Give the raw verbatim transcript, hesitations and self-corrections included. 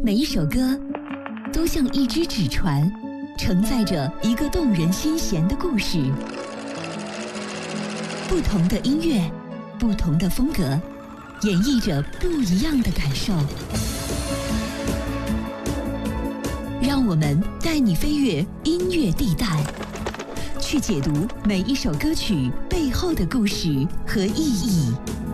每一首歌都像一只纸船，承载着一个动人心弦的故事。不同的音乐，不同的风格，演绎着不一样的感受。让我们带你飞越音乐地带，去解读每一首歌曲背后的故事和意义。